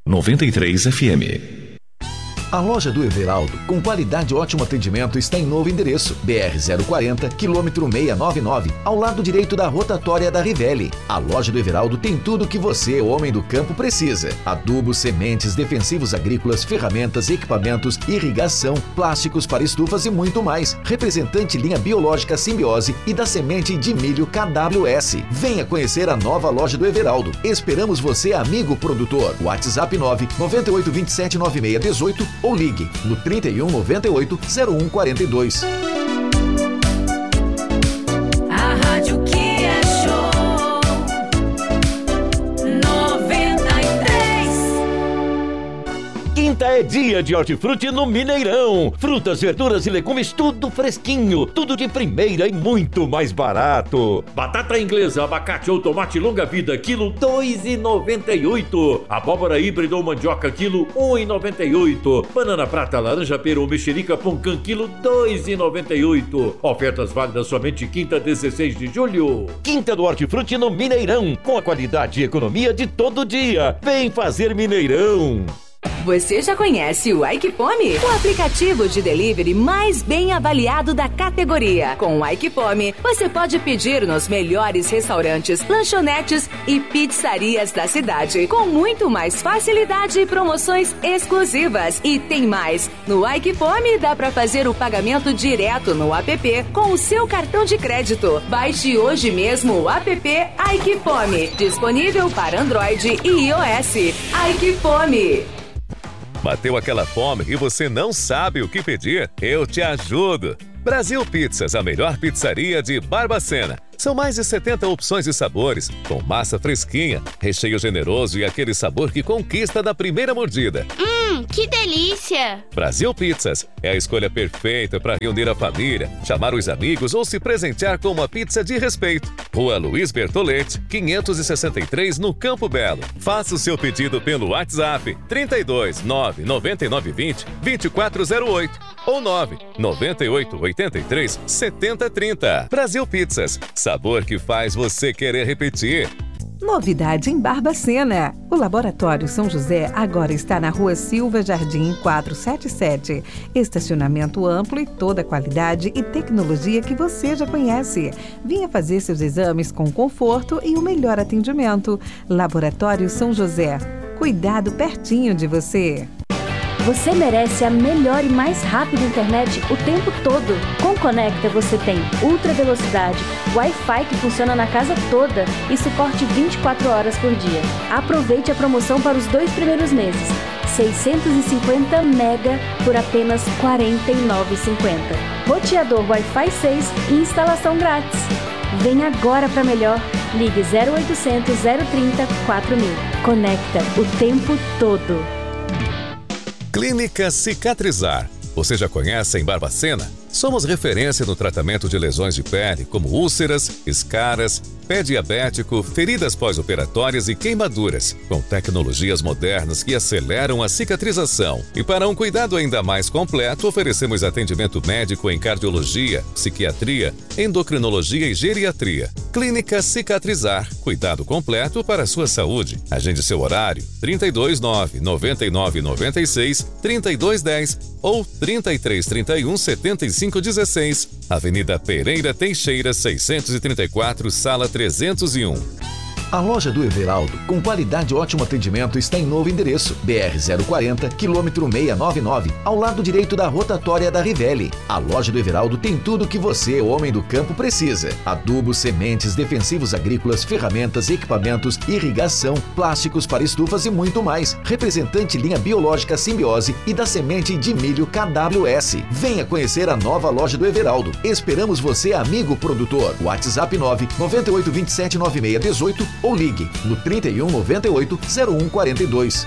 93 FM. A loja do Everaldo, com qualidade e ótimo atendimento, está em novo endereço. BR-040, quilômetro 699, ao lado direito da rotatória da Rivelli. A loja do Everaldo tem tudo o que você, homem do campo, precisa. Adubos, sementes, defensivos agrícolas, ferramentas, equipamentos, irrigação, plásticos para estufas e muito mais. Representante linha biológica Simbiose e da semente de milho KWS. Venha conhecer a nova loja do Everaldo. Esperamos você, amigo produtor. WhatsApp 998279618 ou ligue no 31 98 01 42. A rádio que é show 93. Quinta é dia de hortifruti no Mineirão. Frutas, verduras e legumes, tudo fresquinho, tudo de primeira e muito mais barato. Batata inglesa, abacate ou tomate longa vida, quilo R$2,98. Abóbora híbrida ou mandioca, quilo R$1,98. Banana prata, laranja, pera ou mexerica, poncã, quilo R$2,98. Ofertas válidas somente quinta, 16 de julho. Quinta do hortifruti no Mineirão, com a qualidade e economia de todo dia. Vem fazer Mineirão. Você já conhece o Aikipome? O aplicativo de delivery mais bem avaliado da categoria. Com o Aikipome, você pode pedir nos melhores restaurantes, lanchonetes e pizzarias da cidade, com muito mais facilidade e promoções exclusivas. E tem mais! No Aikipome dá para fazer o pagamento direto no app com o seu cartão de crédito. Baixe hoje mesmo o app Aikipome, disponível para Android e iOS. Aikipome. Bateu aquela fome e você não sabe o que pedir? Eu te ajudo! Brasil Pizzas, a melhor pizzaria de Barbacena. São mais de 70 opções e sabores, com massa fresquinha, recheio generoso e aquele sabor que conquista da primeira mordida. Que delícia! Brasil Pizzas é a escolha perfeita para reunir a família, chamar os amigos ou se presentear com uma pizza de respeito. Rua Luiz Bertoletti, 563, no Campo Belo. Faça o seu pedido pelo WhatsApp 32 99920 2408 ou 99883 7030. Brasil Pizzas, sabor que faz você querer repetir. Novidade em Barbacena. O Laboratório São José agora está na Rua Silva Jardim 477. Estacionamento amplo e toda a qualidade e tecnologia que você já conhece. Venha fazer seus exames com conforto e o melhor atendimento. Laboratório São José. Cuidado pertinho de você. Você merece a melhor e mais rápida internet o tempo todo. Com Conecta você tem ultra velocidade, Wi-Fi que funciona na casa toda e suporte 24 horas por dia. Aproveite a promoção para os 2 primeiros meses. 650 mega por apenas R$ 49,50. Roteador Wi-Fi 6 e instalação grátis. Vem agora para melhor. Ligue 0800 030 4000. Conecta o tempo todo. Clínica Cicatrizar. Você já conhece em Barbacena? Somos referência no tratamento de lesões de pele, como úlceras, escaras, pé diabético, feridas pós-operatórias e queimaduras, com tecnologias modernas que aceleram a cicatrização. E para um cuidado ainda mais completo, oferecemos atendimento médico em cardiologia, psiquiatria, endocrinologia e geriatria. Clínica Cicatrizar. Cuidado completo para a sua saúde. Agende seu horário 329 9996 3210 ou 3331 7516. Avenida Pereira Teixeira 634, sala 301. A loja do Everaldo, com qualidade e ótimo atendimento, está em novo endereço. BR-040, quilômetro 699, ao lado direito da rotatória da Rivelli. A loja do Everaldo tem tudo o que você, homem do campo, precisa. Adubos, sementes, defensivos agrícolas, ferramentas, equipamentos, irrigação, plásticos para estufas e muito mais. Representante linha biológica Simbiose e da semente de milho KWS. Venha conhecer a nova loja do Everaldo. Esperamos você, amigo produtor. WhatsApp 998279618 ou ligue no 31 98 01 42.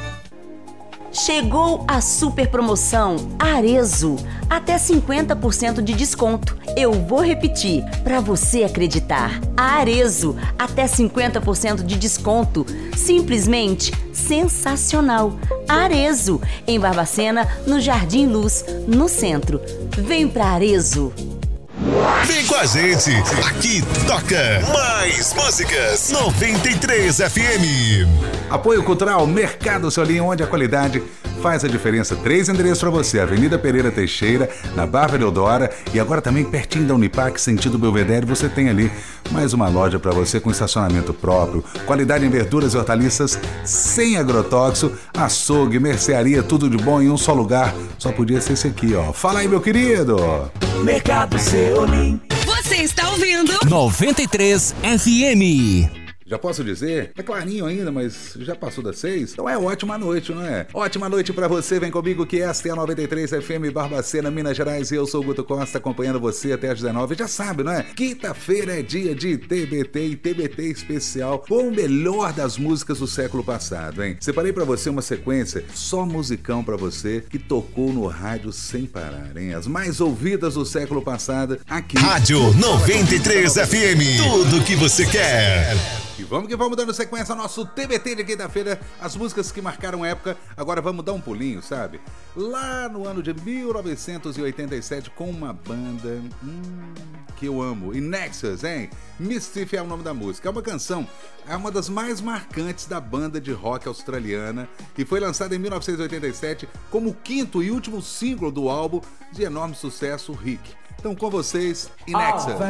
Chegou a super promoção Arezzo, até 50% de desconto. Eu vou repetir, para você acreditar. Arezzo, até 50% de desconto. Simplesmente sensacional. Arezzo, em Barbacena, no Jardim Luz, no centro. Vem para Arezzo. Vem com a gente, aqui toca mais músicas 93 FM. Apoio Cultural Mercado Solim, onde a qualidade faz a diferença. 3 endereços para você: Avenida Pereira Teixeira, na Barra Deodora, e agora também pertinho da Unipac, sentido Belvedere, você tem ali mais uma loja para você com estacionamento próprio, qualidade em verduras e hortaliças sem agrotóxico, açougue, mercearia, tudo de bom em um só lugar. Só podia ser esse aqui, ó. Fala aí, meu querido. Mercado Solim. Você está ouvindo 93 FM. Já posso dizer? É clarinho ainda, mas já passou das 6? Então é ótima noite, não é? Ótima noite pra você, vem comigo que esta é a 93 FM Barbacena, Minas Gerais, e eu sou o Guto Costa, acompanhando você até às 19. Já sabe, não é? Quinta-feira é dia de TBT e TBT especial com o melhor das músicas do século passado, hein? Separei pra você uma sequência, só musicão pra você, que tocou no rádio sem parar, hein? As mais ouvidas do século passado, aqui. Rádio 93 FM, tudo que você quer. E vamos que vamos dando sequência ao nosso TBT de quinta-feira, as músicas que marcaram época. Agora vamos dar um pulinho, sabe? Lá no ano de 1987, com uma banda que eu amo, In Excess, hein? Mischief é o nome da música. É uma canção, é uma das mais marcantes da banda de rock australiana e foi lançada em 1987 como o quinto e último single do álbum de enorme sucesso, Rick. Então com vocês, In Excess.